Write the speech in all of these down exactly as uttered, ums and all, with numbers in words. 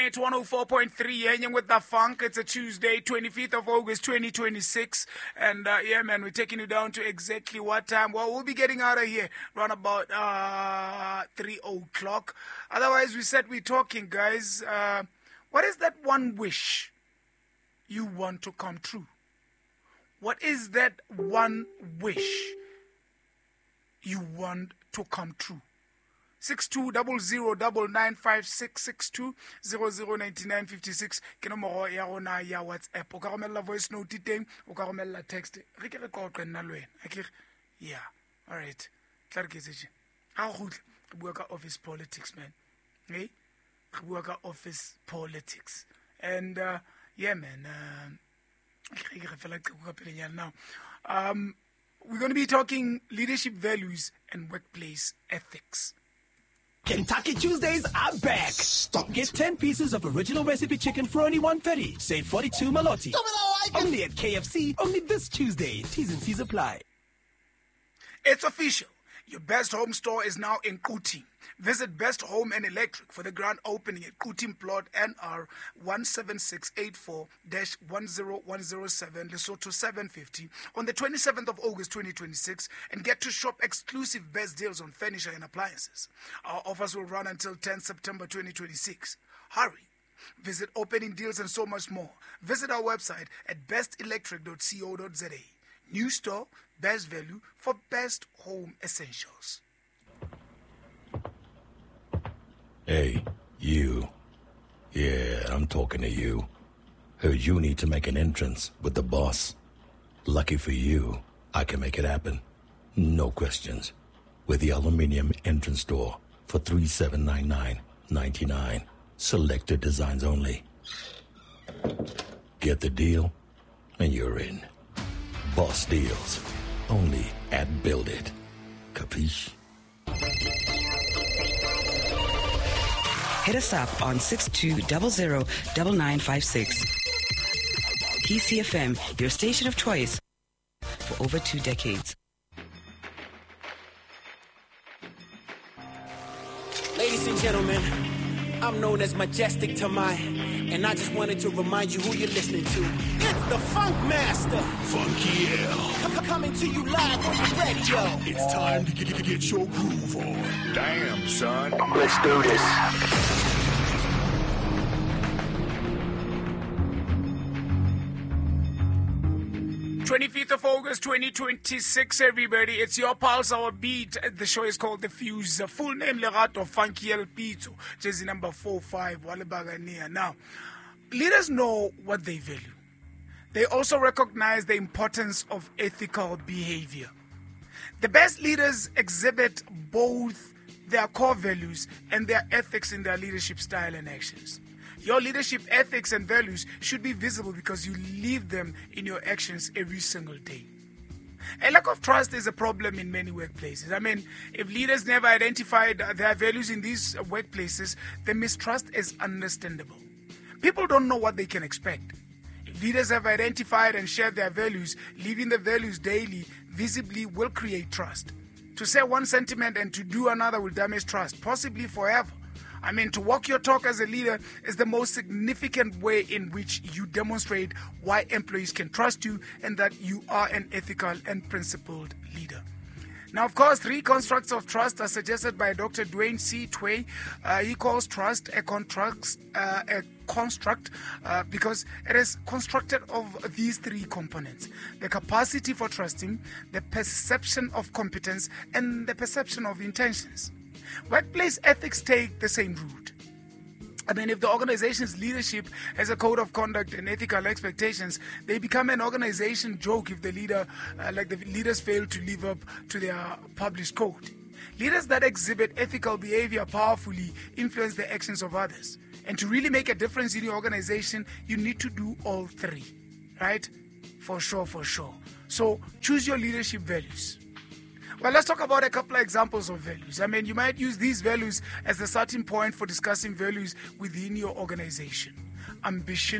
It's one oh four point three, hanging with the funk. It's a Tuesday, twenty-fifth of August, twenty twenty-six. And uh, yeah, man, we're taking you down to exactly what time? Well, we'll be getting out of here around about uh, three o'clock. Otherwise, we said we're talking, guys. Uh, what is that one wish you want to come true? What is that one wish you want to come true? six two zero zero zero nine five six six two zero zero nine nine five six ke nomoro ya rona ya WhatsApp o ka romella voice note teng o ka romella text re ke re ka o qenna le wena akere yeah all right tla re ke se a go re bua ka office politics man hey re bua ka office politics and uh, yeah man uh, ke re fela ke go ka pele nyana now um we're going to be talking leadership values and workplace ethics. Kentucky Tuesdays are back. Stop. Get ten pieces of original recipe chicken for only one thirty. Save forty-two maloti. Only at K F C, only this Tuesday. T's and C's apply. It's official. Your Best Home store is now in Kuting. Visit Best Home and Electric for the grand opening at Kuting Plot N R one seven six eight four dash one zero one zero seven, Lesotho seven fifty, on the twenty-seventh of August twenty twenty-six, and get to shop exclusive best deals on furniture and appliances. Our offers will run until tenth September twenty twenty-six. Hurry. Visit opening deals and so much more. Visit our website at best electric dot co dot za. New store, best value for best home essentials. Hey, you. Yeah, I'm talking to you. Heard you need to make an entrance with the boss. Lucky for you, I can make it happen. No questions. With the aluminium entrance door for three seven nine nine ninety-nine. Selected designs only. Get the deal, and you're in. Boss deals. Only at Build It. Capiche? Hit us up on six two zero zero nine nine five six. P C F M, your station of choice for over two decades. Ladies and gentlemen, I'm known as Majestic Tamai, and I just wanted to remind you who you're listening to. It's the Funk Master, Funky L, C- coming to you live on the radio. It's time to get, get your groove on. Damn, son. Let's do this. twenty-fifth of August twenty twenty-six, everybody. It's your pulse, our beat. The show is called The Fuse. The full name, Lerato Funky El Pizzo. Jersey number four five, Wale Bagania. Now, leaders know what they value. They also recognize the importance of ethical behavior. The best leaders exhibit both their core values and their ethics in their leadership style and actions. Your leadership ethics and values should be visible because you live them in your actions every single day. A lack of trust is a problem in many workplaces. I mean, if leaders never identified their values in these workplaces, the mistrust is understandable. People don't know what they can expect. If leaders have identified and shared their values, living the values daily, visibly will create trust. To say one sentiment and to do another will damage trust, possibly forever. I mean, to walk your talk as a leader is the most significant way in which you demonstrate why employees can trust you and that you are an ethical and principled leader. Now, of course, three constructs of trust are suggested by Doctor Dwayne C. Tway. Uh, he calls trust a construct, uh, a construct uh, because it is constructed of these three components: the capacity for trusting, the perception of competence, and the perception of intentions. Workplace ethics take the same route. I mean, if the organization's leadership has a code of conduct and ethical expectations, they become an organization joke if the leader, uh, like the leaders fail to live up to their published code. Leaders that exhibit ethical behavior powerfully influence the actions of others. And to really make a difference in your organization, you need to do all three, right? For sure, for sure. So choose your leadership values. Well, let's talk about a couple of examples of values. I mean, you might use these values as the starting point for discussing values within your organization. Ambition,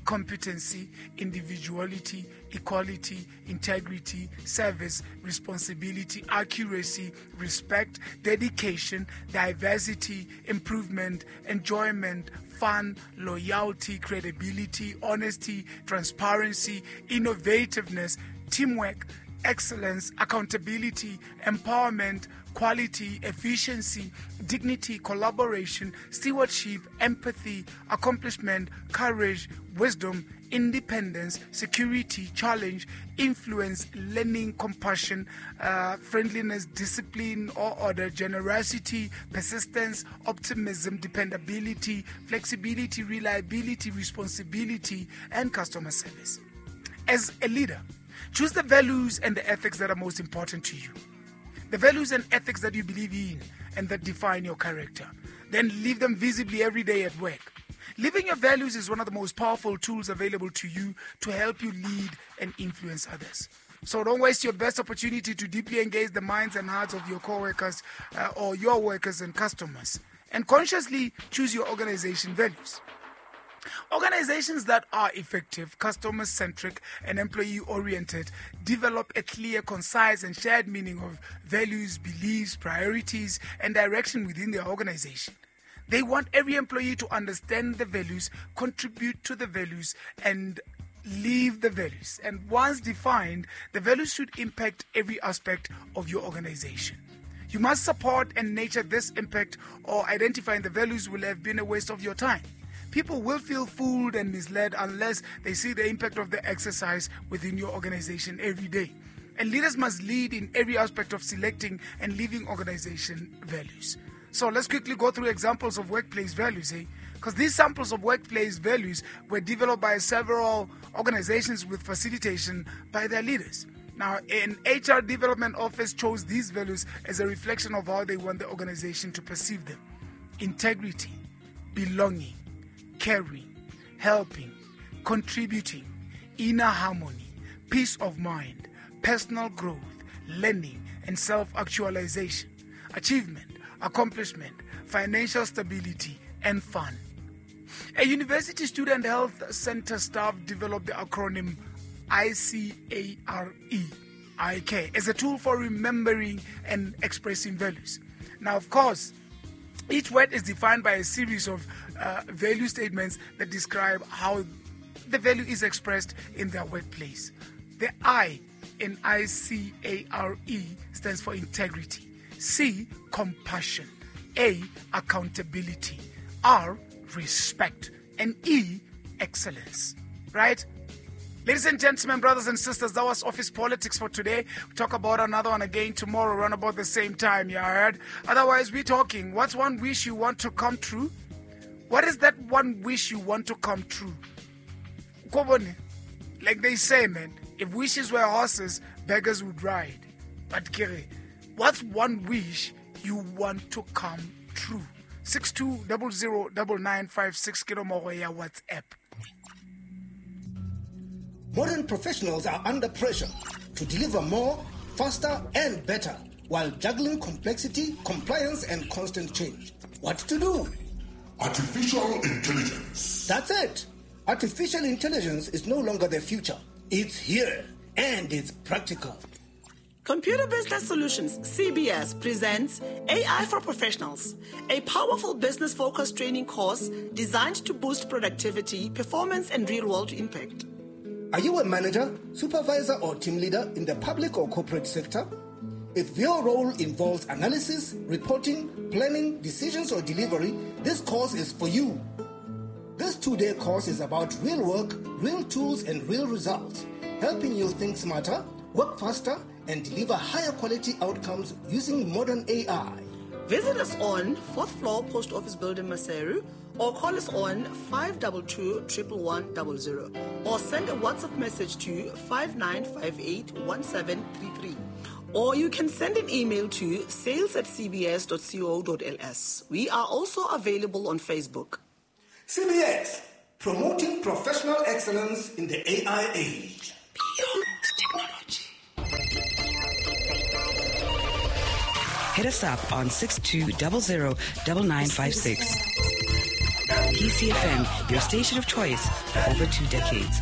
competency, individuality, equality, integrity, service, responsibility, accuracy, respect, dedication, diversity, improvement, enjoyment, fun, loyalty, credibility, honesty, transparency, innovativeness, teamwork, excellence, accountability, empowerment, quality, efficiency, dignity, collaboration, stewardship, empathy, accomplishment, courage, wisdom, independence, security, challenge, influence, learning, compassion, uh, friendliness, discipline or order, generosity, persistence, optimism, dependability, flexibility, reliability, responsibility, and customer service. As a leader, choose the values and the ethics that are most important to you. The values and ethics that you believe in and that define your character. Then live them visibly every day at work. Living your values is one of the most powerful tools available to you to help you lead and influence others. So don't waste your best opportunity to deeply engage the minds and hearts of your co-workers uh, or your workers and customers. And consciously choose your organization values. Organizations that are effective, customer-centric, and employee-oriented develop a clear, concise, and shared meaning of values, beliefs, priorities, and direction within their organization. They want every employee to understand the values, contribute to the values, and live the values. And once defined, the values should impact every aspect of your organization. You must support and nurture this impact, or identifying the values will have been a waste of your time. People will feel fooled and misled unless they see the impact of the exercise within your organization every day. And leaders must lead in every aspect of selecting and living organization values. So let's quickly go through examples of workplace values, eh? Because these samples of workplace values were developed by several organizations with facilitation by their leaders. Now, an H R development office chose these values as a reflection of how they want the organization to perceive them. Integrity, belonging, caring, helping, contributing, inner harmony, peace of mind, personal growth, learning and self-actualization, achievement, accomplishment, financial stability, and fun. A university student health center staff developed the acronym I C A R E, I care, as a tool for remembering and expressing values. Now, of course, each word is defined by a series of uh, value statements that describe how the value is expressed in their workplace. The I in I C A R E stands for integrity. C, compassion. A, accountability. R, respect. And E, excellence. Right? Ladies and gentlemen, brothers and sisters, that was Office Politics for today. We'll talk about another one again tomorrow around about the same time, you heard? Otherwise, we're talking, what's one wish you want to come true? What is that one wish you want to come true? Like they say, man, if wishes were horses, beggars would ride. But Kiri, what's one wish you want to come true? six two zero zero nine nine five six Kilomoya WhatsApp. Modern professionals are under pressure to deliver more, faster, and better while juggling complexity, compliance, and constant change. What to do? Artificial intelligence. That's it. Artificial intelligence is no longer the future. It's here, and it's practical. Computer Business Solutions, C B S, presents A I for Professionals, a powerful business-focused training course designed to boost productivity, performance, and real-world impact. Are you a manager, supervisor, or team leader in the public or corporate sector? If your role involves analysis, reporting, planning, decisions, or delivery, this course is for you. This two-day course is about real work, real tools, and real results, helping you think smarter, work faster, and deliver higher quality outcomes using modern A I. Visit us on fourth floor Post Office Building, Maseru, or call us on five two two, one one one zero zero, or send a WhatsApp message to five nine five eight one seven three three. Or you can send an email to sales at c b s dot co dot l s. We are also available on Facebook. C B S, promoting professional excellence in the A I age. Beyond technology. Hit us up on six two zero zero nine nine five six. P C F M, your station of choice for over two decades.